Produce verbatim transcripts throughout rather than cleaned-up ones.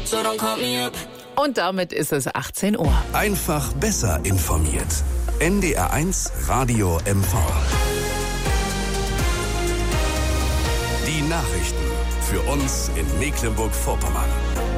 so don't call me up. Und damit ist es achtzehn Uhr. Einfach besser informiert. N D R eins Radio M V. Die Nachrichten für uns in Mecklenburg-Vorpommern.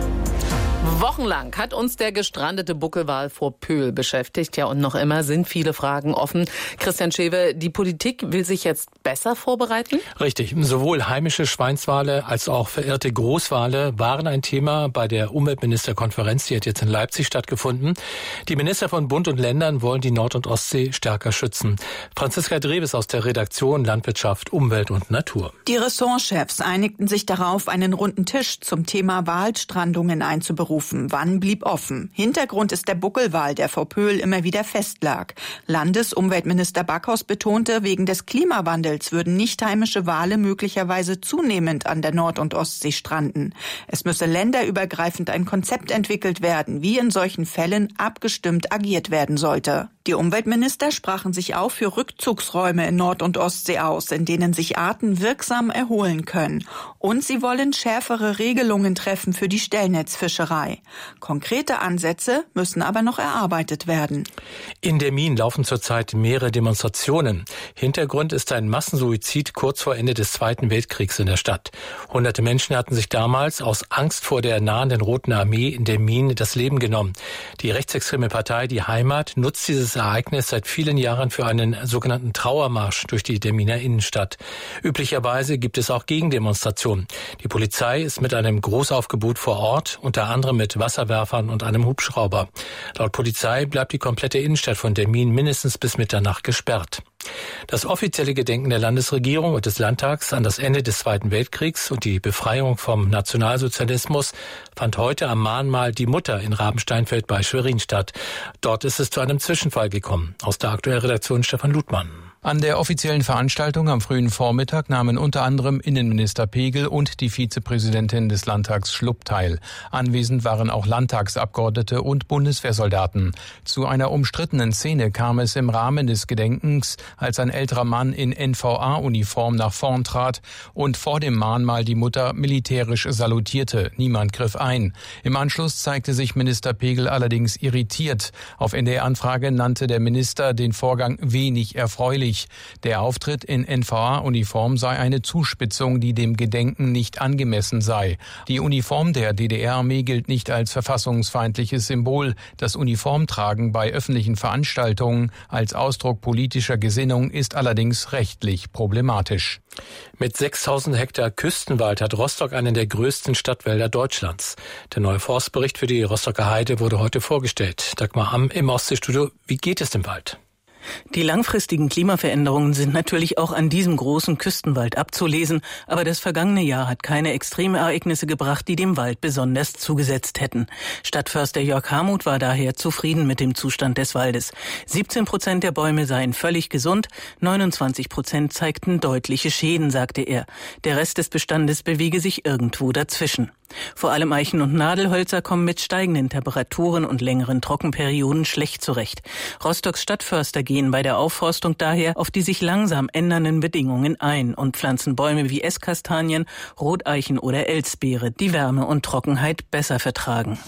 Wochenlang hat uns der gestrandete Buckelwal vor Pöhl beschäftigt. Ja, und noch immer sind viele Fragen offen. Christian Schewe, die Politik will sich jetzt besser vorbereiten? Richtig. Sowohl heimische Schweinswale als auch verirrte Großwale waren ein Thema bei der Umweltministerkonferenz. Die hat jetzt in Leipzig stattgefunden. Die Minister von Bund und Ländern wollen die Nord- und Ostsee stärker schützen. Franziska Dreves aus der Redaktion Landwirtschaft, Umwelt und Natur. Die Ressortchefs einigten sich darauf, einen runden Tisch zum Thema Walstrandungen einzuberufen. Wann blieb offen? Hintergrund ist der Buckelwal, der vor Pöhl immer wieder festlag. Landesumweltminister Backhaus betonte, wegen des Klimawandels würden nicht heimische Wale möglicherweise zunehmend an der Nord- und Ostsee stranden. Es müsse länderübergreifend ein Konzept entwickelt werden, wie in solchen Fällen abgestimmt agiert werden sollte. Die Umweltminister sprachen sich auch für Rückzugsräume in Nord- und Ostsee aus, in denen sich Arten wirksam erholen können. Und sie wollen schärfere Regelungen treffen für die Stellnetzfischerei. Konkrete Ansätze müssen aber noch erarbeitet werden. In Demmin laufen zurzeit mehrere Demonstrationen. Hintergrund ist ein Massensuizid kurz vor Ende des Zweiten Weltkriegs in der Stadt. Hunderte Menschen hatten sich damals aus Angst vor der nahenden Roten Armee in Demmin das Leben genommen. Die rechtsextreme Partei Die Heimat nutzt dieses Ereignis seit vielen Jahren für einen sogenannten Trauermarsch durch die Deminer Innenstadt. Üblicherweise gibt es auch Gegendemonstrationen. Die Polizei ist mit einem Großaufgebot vor Ort, unter anderem mit Wasserwerfern und einem Hubschrauber. Laut Polizei bleibt die komplette Innenstadt von Demmin mindestens bis Mitternacht gesperrt. Das offizielle Gedenken der Landesregierung und des Landtags an das Ende des Zweiten Weltkriegs und die Befreiung vom Nationalsozialismus fand heute am Mahnmal Die Mutter in Rabensteinfeld bei Schwerin statt. Dort ist es zu einem Zwischenfall gekommen. Aus der aktuellen Redaktion Stefan Ludmann. An der offiziellen Veranstaltung am frühen Vormittag nahmen unter anderem Innenminister Pegel und die Vizepräsidentin des Landtags Schlupp teil. Anwesend waren auch Landtagsabgeordnete und Bundeswehrsoldaten. Zu einer umstrittenen Szene kam es im Rahmen des Gedenkens, als ein älterer Mann in N V A-Uniform nach vorn trat und vor dem Mahnmal die Mutter militärisch salutierte. Niemand griff ein. Im Anschluss zeigte sich Minister Pegel allerdings irritiert. Auf N D R-Anfrage nannte der Minister den Vorgang wenig erfreulich. Der Auftritt in N V A-Uniform sei eine Zuspitzung, die dem Gedenken nicht angemessen sei. Die Uniform der D D R-Armee gilt nicht als verfassungsfeindliches Symbol. Das Uniformtragen bei öffentlichen Veranstaltungen als Ausdruck politischer Gesinnung ist allerdings rechtlich problematisch. Mit sechstausend Hektar Küstenwald hat Rostock einen der größten Stadtwälder Deutschlands. Der neue Forstbericht für die Rostocker Heide wurde heute vorgestellt. Dagmar Amm im Ostseestudio. Wie geht es dem Wald? Die langfristigen Klimaveränderungen sind natürlich auch an diesem großen Küstenwald abzulesen, aber das vergangene Jahr hat keine Extremereignisse gebracht, die dem Wald besonders zugesetzt hätten. Stadtförster Jörg Hamuth war daher zufrieden mit dem Zustand des Waldes. siebzehn Prozent der Bäume seien völlig gesund, neunundzwanzig Prozent zeigten deutliche Schäden, sagte er. Der Rest des Bestandes bewege sich irgendwo dazwischen. Vor allem Eichen- und Nadelhölzer kommen mit steigenden Temperaturen und längeren Trockenperioden schlecht zurecht. Rostocks Stadtförster gehen bei der Aufforstung daher auf die sich langsam ändernden Bedingungen ein und pflanzen Bäume wie Esskastanien, Roteichen oder Elsbeere, die Wärme und Trockenheit besser vertragen.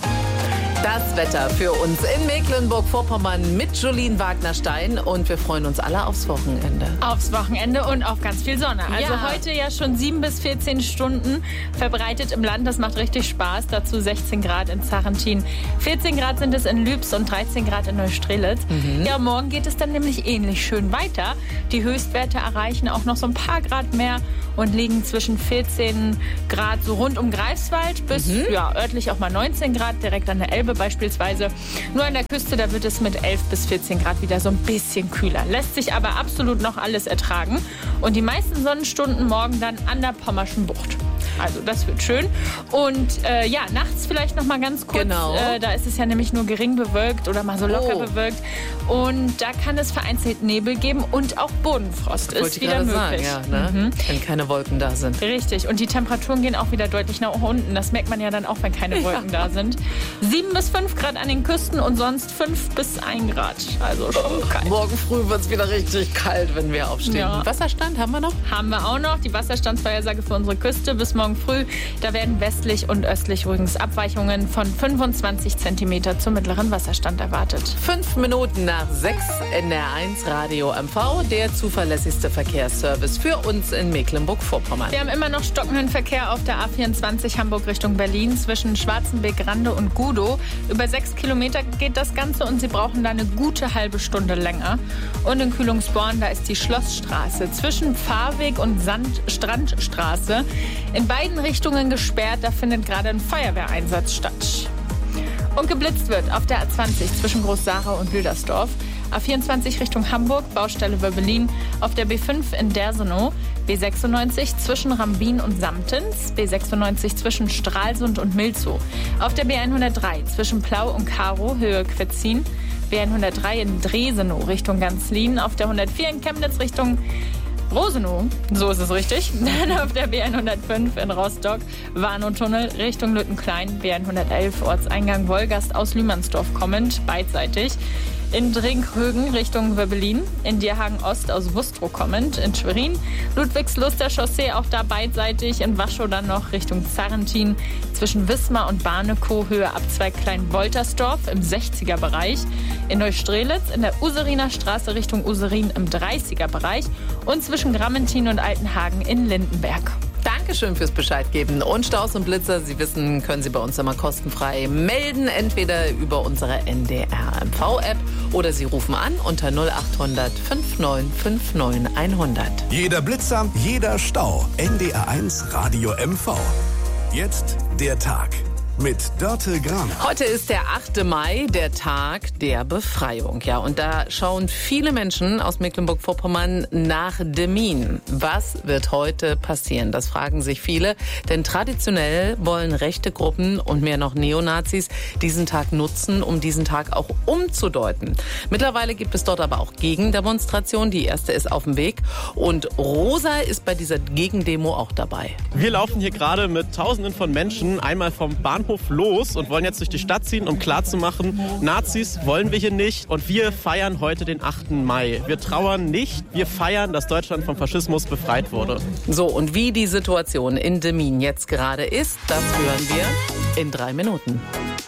Das Wetter für uns in Mecklenburg-Vorpommern mit Jolien Wagner-Stein und wir freuen uns alle aufs Wochenende. Aufs Wochenende und auf ganz viel Sonne. Also ja. Heute ja schon sieben bis vierzehn Stunden verbreitet im Land. Das macht richtig Spaß. Dazu sechzehn Grad in Zarrentin. vierzehn Grad sind es in Lübs und dreizehn Grad in Neustrelitz. Mhm. Ja, morgen geht es dann nämlich ähnlich schön weiter. Die Höchstwerte erreichen auch noch so ein paar Grad mehr und liegen zwischen vierzehn Grad so rund um Greifswald bis mhm. ja, örtlich auch mal neunzehn Grad direkt an der Elbe beispielsweise. Nur an der Küste, da wird es mit elf bis vierzehn Grad wieder so ein bisschen kühler. Lässt sich aber absolut noch alles ertragen. Und die meisten Sonnenstunden morgen dann an der Pommerschen Bucht. Also das wird schön. Und äh, ja, nachts vielleicht noch mal ganz kurz. Genau. Äh, da ist es ja nämlich nur gering bewölkt oder mal so locker oh. bewölkt. Und da kann es vereinzelt Nebel geben und auch Bodenfrost das ist wieder möglich. Sagen, ja, ne? mhm. Wenn keine Wolken da sind. Richtig. Und die Temperaturen gehen auch wieder deutlich nach unten. Das merkt man ja dann auch, wenn keine Wolken ja. da sind. Sieben bis fünf Grad an den Küsten und sonst fünf bis ein Grad. Also schon kalt. Morgen früh wird es wieder richtig kalt, wenn wir aufstehen. Ja. Wasserstand haben wir noch? Haben wir auch noch. Die Wasserstandsvorhersage für unsere Küste bis morgen morgen früh. Da werden westlich und östlich übrigens Abweichungen von fünfundzwanzig Zentimeter zum mittleren Wasserstand erwartet. Fünf Minuten nach sechs, N D R eins Radio M V, der zuverlässigste Verkehrsservice für uns in Mecklenburg-Vorpommern. Wir haben immer noch stockenden Verkehr auf der A vierundzwanzig Hamburg Richtung Berlin zwischen Schwarzenbeck, Rande und Gudow. Über sechs Kilometer geht das Ganze und Sie brauchen da eine gute halbe Stunde länger. Und in Kühlungsborn, da ist die Schlossstraße zwischen Fahrweg und Sand Strandstraße in beiden Richtungen gesperrt. Da findet gerade ein Feuerwehreinsatz statt. Und geblitzt wird auf der A zwanzig zwischen Groß-Sahra und Wildersdorf. A vierundzwanzig Richtung Hamburg, Baustelle Wöbbelin, auf der B fünf in Dersenow, B sechsundneunzig zwischen Rambin und Samtens, B sechsundneunzig zwischen Stralsund und Milzow, auf der B hundertdrei zwischen Plau und Karow, Höhe Quetzin, B hundertdrei in Dresenow Richtung Ganzlin, auf der hundertvier in Chemnitz Richtung Rosenow, so ist es richtig. Dann auf der B hundertfünf in Rostock, Warnow-Tunnel Richtung Lüttenklein, B hundertelf Ortseingang Wolgast aus Lühmannsdorf kommend, beidseitig. In Drinkhögen Richtung Wöbbelin, in Dierhagen-Ost aus Wustrow kommend, in Schwerin, Ludwigsluster Chaussee, auch da beidseitig, in Waschow dann noch Richtung Zarrentin, zwischen Wismar und Barnekow, Höhe Abzweig Klein-Woltersdorf im sechziger Bereich, in Neustrelitz, in der Useriner Straße Richtung Userin im dreißiger Bereich und zwischen Grammentin und Altenhagen in Lindenberg. Dankeschön fürs Bescheid geben. Und Staus und Blitzer, Sie wissen, können Sie bei uns immer kostenfrei melden, entweder über unsere N D R M V-App oder Sie rufen an unter null acht hundert neunundfünfzig neunundfünfzig hundert. Jeder Blitzer, jeder Stau. N D R eins Radio M V. Jetzt der Tag mit Dörte Graner. Heute ist der achte Mai, der Tag der Befreiung. Ja, und da schauen viele Menschen aus Mecklenburg-Vorpommern nach Demmin. Was wird heute passieren? Das fragen sich viele. Denn traditionell wollen rechte Gruppen und mehr noch Neonazis diesen Tag nutzen, um diesen Tag auch umzudeuten. Mittlerweile gibt es dort aber auch Gegendemonstrationen. Die erste ist auf dem Weg. Und Rosa ist bei dieser Gegendemo auch dabei. Wir laufen hier gerade mit Tausenden von Menschen einmal vom Bahnhof los und wollen jetzt durch die Stadt ziehen, um klarzumachen, Nazis wollen wir hier nicht und wir feiern heute den achten Mai. Wir trauern nicht, wir feiern, dass Deutschland vom Faschismus befreit wurde. So, und wie die Situation in Demmin jetzt gerade ist, das hören wir in drei Minuten.